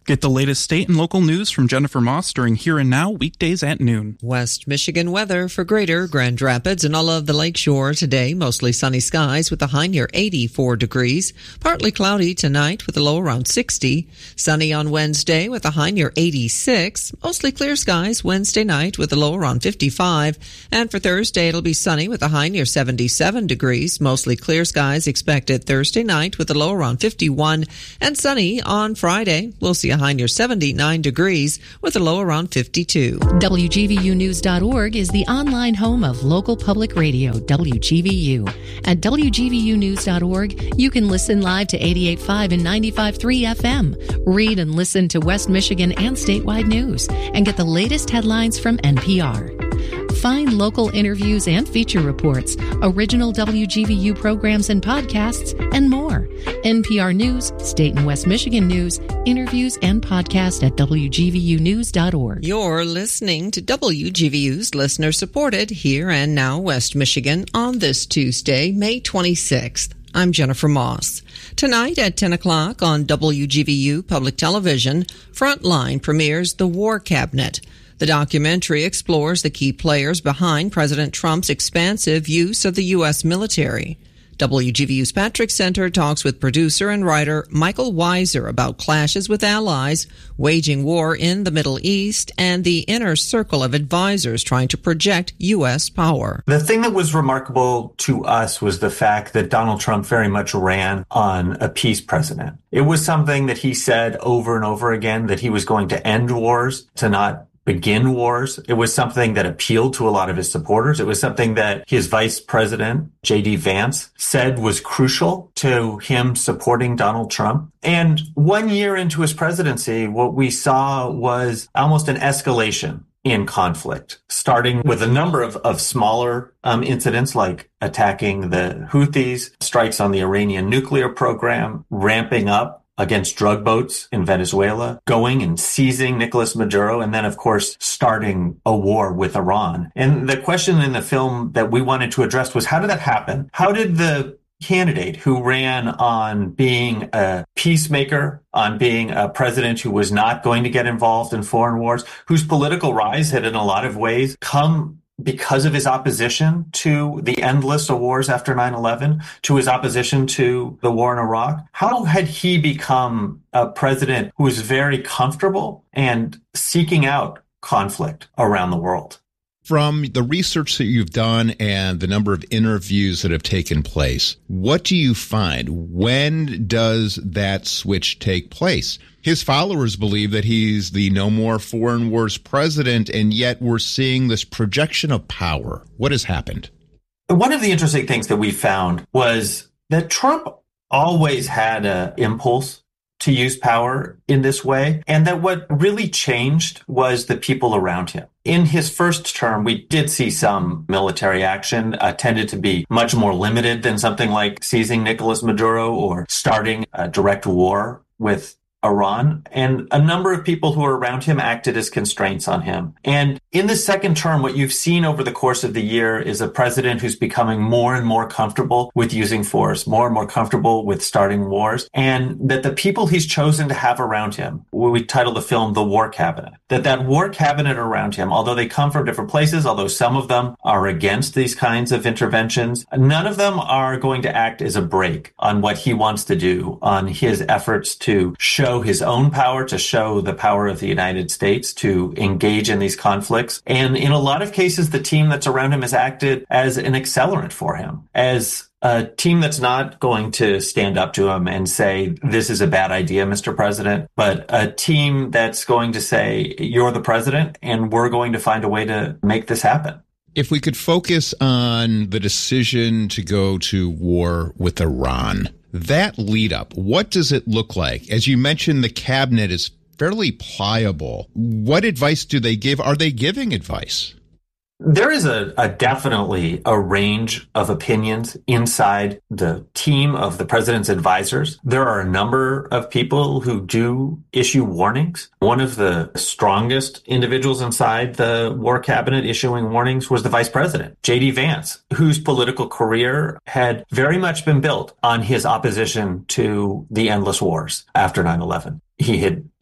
Get the latest state and local news from Jennifer Moss during Here and Now, weekdays at noon. West Michigan weather for Greater Grand Rapids and all of the lakeshore today. Mostly sunny skies with a high near 84 degrees. Partly cloudy tonight with a low around 60. Sunny on Wednesday with a high near 86. Mostly clear skies Wednesday night with a low around 55. And for Thursday, it'll be sunny with a high near 77 degrees. Mostly clear skies expected Thursday night with a low around 51. And sunny on Friday. We'll see a high near 79 degrees with a low around 52. WGVUnews.org is the online home of local public radio, WGVU. At WGVUnews.org, you can listen live to 88.5 and 95.3 FM, read and listen to West Michigan and statewide news, and get the latest headlines from NPR. Find local interviews and feature reports, original WGVU programs and podcasts, and more. NPR News, State and West Michigan News, interviews, and podcast at WGVUnews.org. You're listening to WGVU's listener-supported Here and Now West Michigan on this Tuesday, May 26th. I'm Jennifer Moss. Tonight at 10 o'clock on WGVU Public Television, Frontline premieres The War Cabinet. The documentary explores the key players behind President Trump's expansive use of the U.S. military. WGVU's Patrick Center talks with producer and writer Michael Weiser about clashes with allies, waging war in the Middle East, and the inner circle of advisors trying to project U.S. power. The thing that was remarkable to us was the fact that Donald Trump very much ran on a peace president. It was something that he said over and over again, that he was going to end wars, to not begin wars. It was something that appealed to a lot of his supporters. It was something that his vice president, J.D. Vance, said was crucial to him supporting Donald Trump. And 1 year into his presidency, what we saw was almost an escalation in conflict, starting with a number of smaller incidents like attacking the Houthis, strikes on the Iranian nuclear program, ramping up against drug boats in Venezuela, going and seizing Nicolas Maduro, and then, of course, starting a war with Iran. And the question in the film that we wanted to address was, how did that happen? How did the candidate who ran on being a peacemaker, on being a president who was not going to get involved in foreign wars, whose political rise had in a lot of ways come because of his opposition to the endless wars after 9/11, to his opposition to the war in Iraq? How had he become a president who was very comfortable and seeking out conflict around the world? From the research that you've done and the number of interviews that have taken place, what do you find? When does that switch take place? His followers believe that he's the no more foreign wars president, and yet we're seeing this projection of power. What has happened? One of the interesting things that we found was that Trump always had an impulse to use power in this way, and that what really changed was the people around him. In his first term, we did see some military action, tended to be much more limited than something like seizing Nicolas Maduro or starting a direct war with Iran, and a number of people who were around him acted as constraints on him. And in the second term, what you've seen over the course of the year is a president who's becoming more and more comfortable with using force, more and more comfortable with starting wars, and that the people he's chosen to have around him, we titled the film The War Cabinet, that war cabinet around him, although they come from different places, although some of them are against these kinds of interventions, none of them are going to act as a brake on what he wants to do, on his efforts to show his own power, to show the power of the United States, to engage in these conflicts. And in a lot of cases, the team that's around him has acted as an accelerant for him, as a team that's not going to stand up to him and say, this is a bad idea, Mr. President, but a team that's going to say, you're the president and we're going to find a way to make this happen. If we could focus on the decision to go to war with Iran, that lead up, what does it look like? As you mentioned, the cabinet is fairly pliable. What advice do they give? Are they giving advice? There is definitely a range of opinions inside the team of the president's advisors. There are a number of people who do issue warnings. One of the strongest individuals inside the war cabinet issuing warnings was the vice president, J.D. Vance, whose political career had very much been built on his opposition to the endless wars after 9/11. He had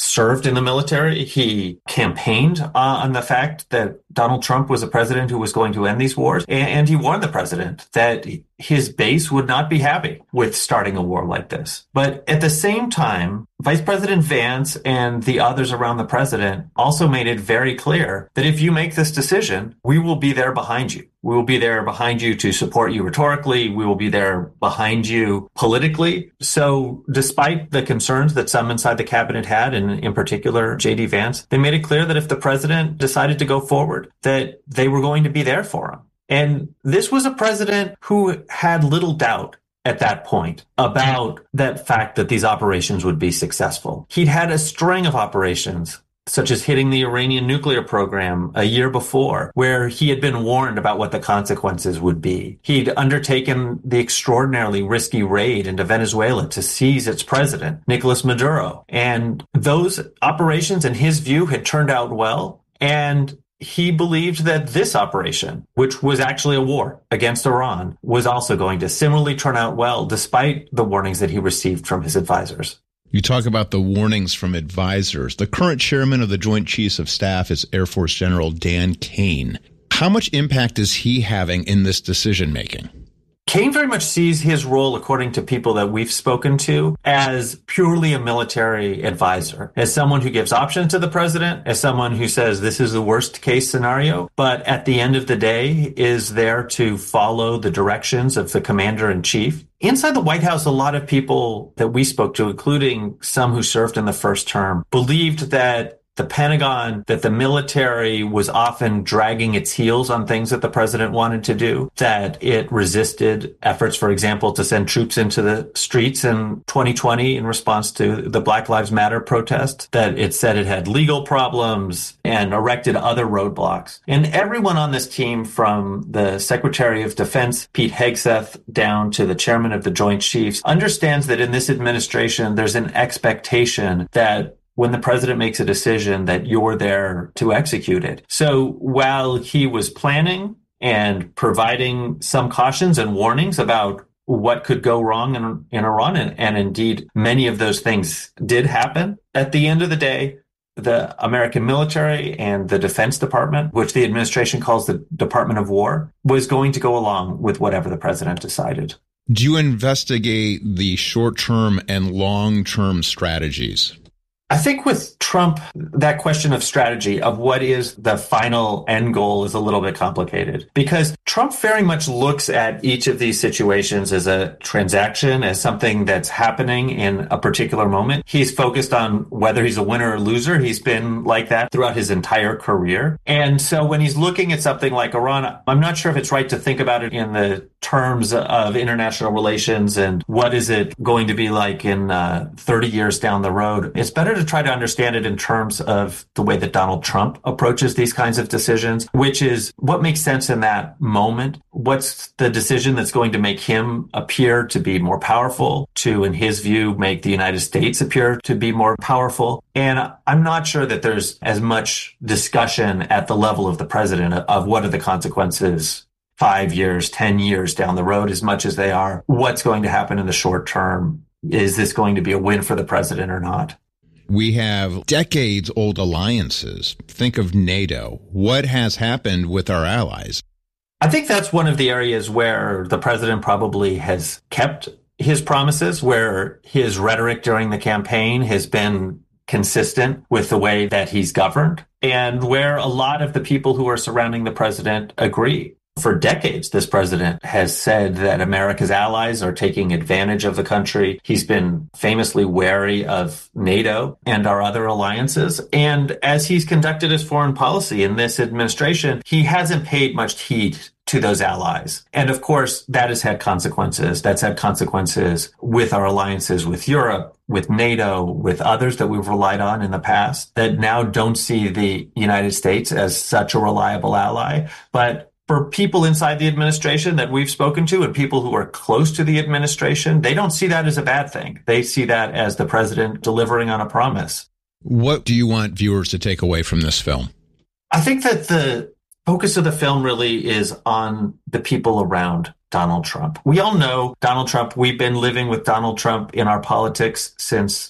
served in the military. He campaigned on the fact that Donald Trump was a president who was going to end these wars. And he warned the president that his base would not be happy with starting a war like this. But at the same time, Vice President Vance and the others around the president also made it very clear that if you make this decision, we will be there behind you. We will be there behind you to support you rhetorically. We will be there behind you politically. So despite the concerns that some inside the cabinet had, and in particular J.D. Vance, they made it clear that if the president decided to go forward, that they were going to be there for him. And this was a president who had little doubt at that point about that fact that these operations would be successful. He'd had a string of operations, such as hitting the Iranian nuclear program a year before, where he had been warned about what the consequences would be. He'd undertaken the extraordinarily risky raid into Venezuela to seize its president, Nicolas Maduro. And those operations, in his view, had turned out well. And he believed that this operation, which was actually a war against Iran, was also going to similarly turn out well, despite the warnings that he received from his advisors. You talk about the warnings from advisors. The current chairman of the Joint Chiefs of Staff is Air Force General Dan Kane. How much impact is he having in this decision-making? Kane very much sees his role, according to people that we've spoken to, as purely a military advisor, as someone who gives options to the president, as someone who says this is the worst case scenario, but at the end of the day is there to follow the directions of the commander-in-chief. Inside the White House, a lot of people that we spoke to, including some who served in the first term, believed that the Pentagon, that the military was often dragging its heels on things that the president wanted to do, that it resisted efforts, for example, to send troops into the streets in 2020 in response to the Black Lives Matter protest, that it said it had legal problems and erected other roadblocks. And everyone on this team, from the Secretary of Defense, Pete Hegseth, down to the chairman of the Joint Chiefs, understands that in this administration, there's an expectation that when the president makes a decision that you're there to execute it. So while he was planning and providing some cautions and warnings about what could go wrong in Iran, and indeed many of those things did happen, at the end of the day, the American military and the Defense Department, which the administration calls the Department of War, was going to go along with whatever the president decided. Do you investigate the short-term and long-term strategies? I think with Trump, that question of strategy, of what is the final end goal, is a little bit complicated, because Trump very much looks at each of these situations as a transaction, as something that's happening in a particular moment. He's focused on whether he's a winner or loser. He's been like that throughout his entire career. And so when he's looking at something like Iran, I'm not sure if it's right to think about it in the terms of international relations and what is it going to be like in 30 years down the road. It's better to try to understand it in terms of the way that Donald Trump approaches these kinds of decisions, which is what makes sense in that moment. What's the decision that's going to make him appear to be more powerful, to, in his view, make the United States appear to be more powerful? And I'm not sure that there's as much discussion at the level of the president of what are the consequences 5 years, 10 years down the road, as much as they are what's going to happen in the short term. Is this going to be a win for the president or not? We have decades-old alliances. Think of NATO. What has happened with our allies? I think that's one of the areas where the president probably has kept his promises, where his rhetoric during the campaign has been consistent with the way that he's governed, and where a lot of the people who are surrounding the president agree. For decades, this president has said that America's allies are taking advantage of the country. He's been famously wary of NATO and our other alliances. And as he's conducted his foreign policy in this administration, he hasn't paid much heed to those allies. And of course, that has had consequences. That's had consequences with our alliances with Europe, with NATO, with others that we've relied on in the past that now don't see the United States as such a reliable ally. But for people inside the administration that we've spoken to and people who are close to the administration, they don't see that as a bad thing. They see that as the president delivering on a promise. What do you want viewers to take away from this film? I think that the focus of the film really is on the people around Donald Trump. We all know Donald Trump. We've been living with Donald Trump in our politics since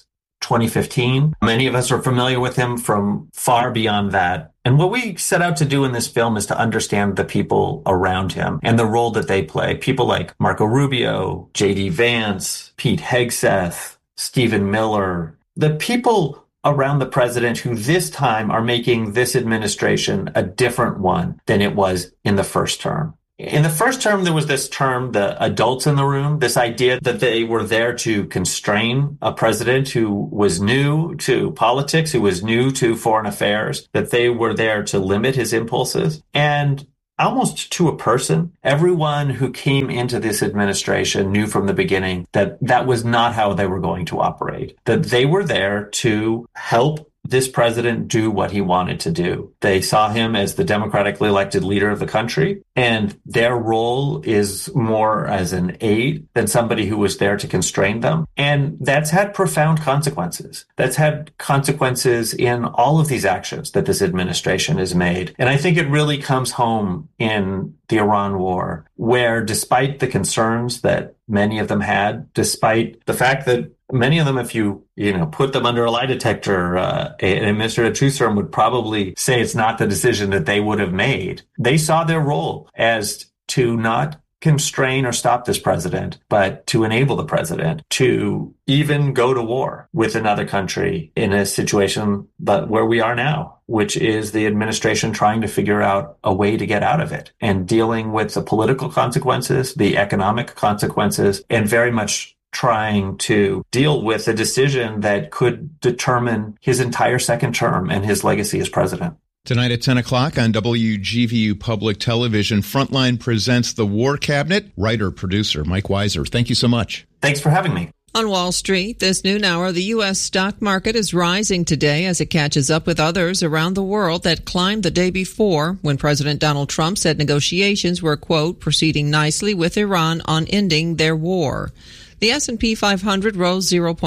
2015. Many of us are familiar with him from far beyond that. And what we set out to do in this film is to understand the people around him and the role that they play. People like Marco Rubio, J.D. Vance, Pete Hegseth, Stephen Miller, the people around the president who this time are making this administration a different one than it was in the first term. In the first term, there was this term, the adults in the room, this idea that they were there to constrain a president who was new to politics, who was new to foreign affairs, that they were there to limit his impulses. And almost to a person, everyone who came into this administration knew from the beginning that that was not how they were going to operate, that they were there to help this president do what he wanted to do. They saw him as the democratically elected leader of the country, and their role is more as an aide than somebody who was there to constrain them. And that's had profound consequences. That's had consequences in all of these actions that this administration has made. And I think it really comes home in the Iran war, where despite the concerns that many of them had, despite the fact that many of them, if you put them under a lie detector, an administrative truth serum would probably say it's not the decision that they would have made. They saw their role as to not constrain or stop this president, but to enable the president to even go to war with another country in a situation but where we are now, which is the administration trying to figure out a way to get out of it and dealing with the political consequences, the economic consequences, and very much trying to deal with a decision that could determine his entire second term and his legacy as president. Tonight at 10 o'clock on WGVU Public Television, Frontline presents The War Cabinet. Writer-producer Mike Weiser. Thank you so much. Thanks for having me. On Wall Street, this noon hour, the U.S. stock market is rising today as it catches up with others around the world that climbed the day before when President Donald Trump said negotiations were, quote, proceeding nicely with Iran on ending their war. The S&P 500 rose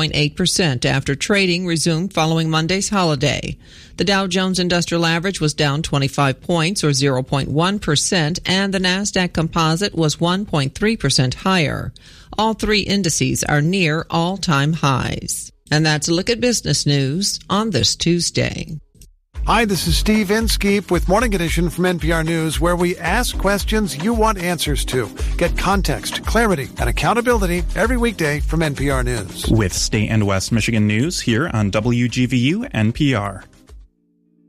0.8% after trading resumed following Monday's holiday. The Dow Jones Industrial Average was down 25 points or 0.1%, and the Nasdaq Composite was 1.3% higher. All three indices are near all-time highs. And that's a look at business news on this Tuesday. Hi, this is Steve Inskeep with Morning Edition from NPR News, where we ask questions you want answers to. Get context, clarity, and accountability every weekday from NPR News. With State and West Michigan news here on WGVU NPR.